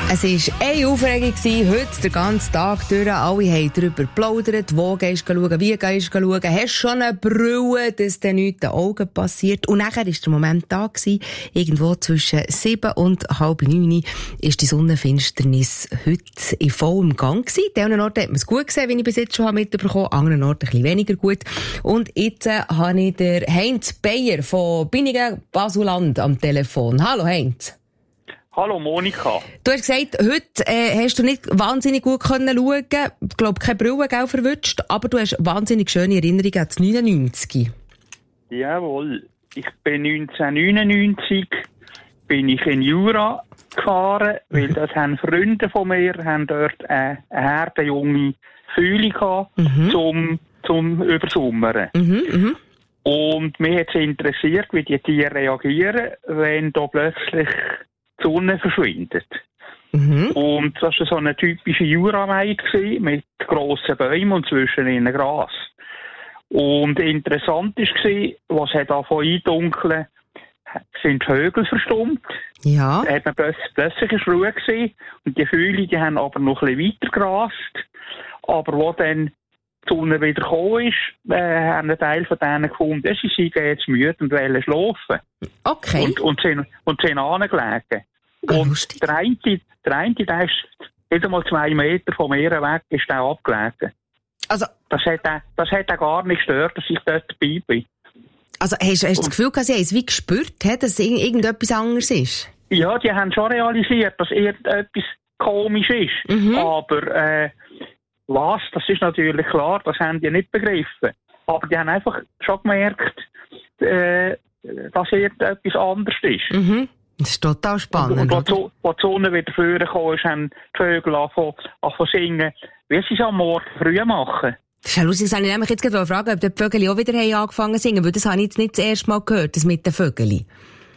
Es war eine Aufregung heute den ganzen Tag durch. Alle haben darüber geplaudert. Wo gehst du schauen? Wie gehst du schauen? Hast du schon eine Brille, dass dir nichts den Augen passiert? Und nachher war der Moment da gewesen. Irgendwo zwischen 7 und halb 9 ist die Sonnenfinsternis heute in vollem Gang gewesen. An einem Ort hat man es gut gesehen, wie ich bis jetzt schon mitbekommen habe. An anderen Orten ein bisschen weniger gut. Und jetzt habe ich den Heinz Beyer von Binningen Basuland am Telefon. Hallo Heinz. Hallo Monika. Du hast gesagt, heute hast du nicht wahnsinnig gut können schauen. Ich glaube, keine Brille verwünscht, aber du hast wahnsinnig schöne Erinnerungen an das 99. Jawohl. Ich bin 1999 bin ich in Jura gefahren, weil dort haben Freunde von mir haben dort eine herdenjunge Fühle gehabt, zum Übersommern. Und mich hat es interessiert, wie die Tiere reagieren, wenn da plötzlich die Sonne verschwindet. Und das war so eine typische Juraweide mit grossen Bäumen und zwischen ihnen Gras. Und interessant war, was hat davon eindunkeln, sind die Vögel verstummt. Ja. Da hat man plötzlich eine Ruhe gesehen. Und die Vögel, die haben aber noch ein bisschen weiter gerast. Aber wo dann die Sonne wieder gekommen ist, haben ein Teil von denen gefunden, sie seien jetzt müde und wollen schlafen. Okay. Und sind angelegen. Und der eine, der ist nicht einmal 2 Meter vom Meer weg, ist der abgelegen. Also, das hat er gar nicht gestört, dass ich dort dabei bin. Also, hast du das Gefühl gehabt, sie haben es wie gespürt, dass irgendetwas anderes ist? Ja, die haben schon realisiert, dass irgendetwas komisch ist. Aber, was? Das ist natürlich klar, das haben die nicht begriffen. Aber die haben einfach schon gemerkt, dass irgendetwas anders ist. Das ist total spannend. Und wo die Sonne wieder vorgekommen ist, haben die Vögel angefangen singen, wie sie es am Morgen früh machen. Das ist ja lustig, das wollte ich nämlich jetzt gerade fragen, ob die Vögel auch wieder angefangen zu singen, weil das habe ich jetzt nicht das erste Mal gehört, das mit den Vögeln.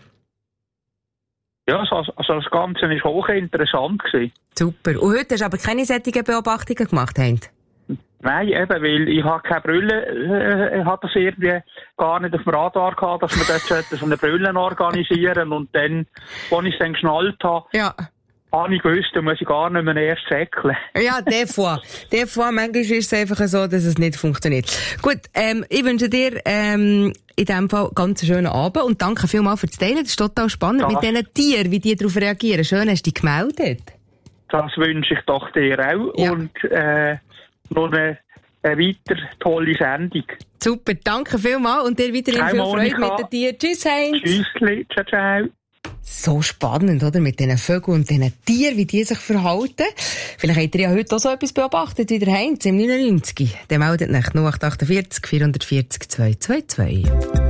Ja, also das Ganze war hochinteressant gewesen. Super. Und heute hast du aber keine solchen Beobachtungen gemacht, Heinz? Nein, eben, weil ich habe keine Brille, ich habe das irgendwie gar nicht auf dem Radar gehabt, dass wir dort so eine Brille organisieren und dann, als ich es dann geschnallt habe, habe ich gewusst, da muss ich gar nicht mehr erst säckeln. Ja, der vor. Manchmal ist es einfach so, dass es nicht funktioniert. Gut, ich wünsche dir in diesem Fall ganz einen schönen Abend und danke vielmals fürs Teilen. Das ist total spannend mit diesen Tieren, wie die darauf reagieren. Schön, hast du dich gemeldet. Das wünsche ich doch dir auch und noch eine weiter tolle Sendung. Super, danke vielmals und dir weiterhin viel Freude mit den Tieren. Tschüss, Heinz. Tschüssli, ciao, ciao. So spannend, oder? Mit diesen Vögeln und diesen Tieren, wie die sich verhalten. Vielleicht habt ihr ja heute auch so etwas beobachtet wie der Heinz im 99. Der meldet nach 0848 440 222.